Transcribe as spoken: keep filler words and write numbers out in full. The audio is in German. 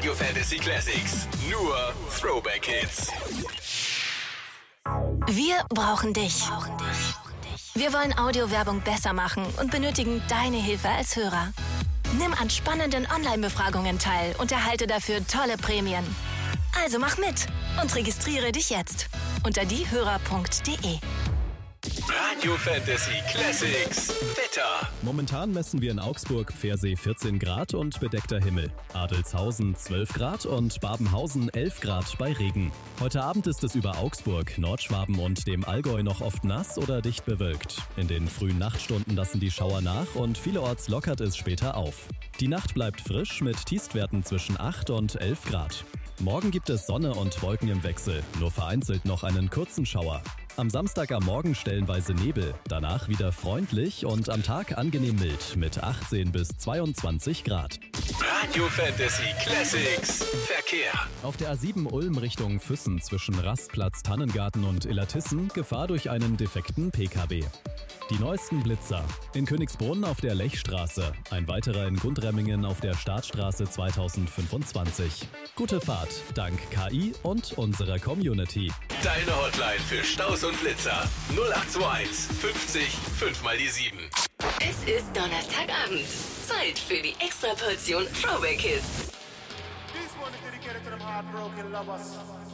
Radio Fantasy Classics. Nur Throwback Hits. Wir brauchen dich. Wir wollen Audiowerbung besser machen und benötigen deine Hilfe als Hörer. Nimm an spannenden Online-Befragungen teil und erhalte dafür tolle Prämien. Also mach mit und registriere dich jetzt unter diehörer punkt de. Radio Fantasy Classics Wetter. Momentan messen wir in Augsburg Pfersee vierzehn Grad und bedeckter Himmel. Adelzhausen zwölf Grad und Babenhausen elf Grad bei Regen. Heute Abend ist es über Augsburg, Nordschwaben und dem Allgäu noch oft nass oder dicht bewölkt. In den frühen Nachtstunden lassen die Schauer nach und vielerorts lockert es später auf. Die Nacht bleibt frisch mit Tiefstwerten zwischen acht und elf Grad. Morgen gibt es Sonne und Wolken im Wechsel, nur vereinzelt noch einen kurzen Schauer. Am Samstag am Morgen stellenweise Nebel, danach wieder freundlich und am Tag angenehm mild mit achtzehn bis zweiundzwanzig Grad. Radio Fantasy Classics Verkehr. Auf der A sieben Ulm Richtung Füssen zwischen Rastplatz Tannengarten und Illertissen Gefahr durch einen defekten P K W. Die neuesten Blitzer. In Königsbrunn auf der Lechstraße, ein weiterer in Gundremmingen auf der Startstraße zweitausendfünfundzwanzig. Gute Fahrt, dank K I und unserer Community. Deine Hotline für Staus und Blitzer. null acht zwei eins fünfzig fünf mal die sieben. Es ist Donnerstagabend. Zeit für die Extraportion Throwback Hits. This one is dedicated to them heartbroken lovers.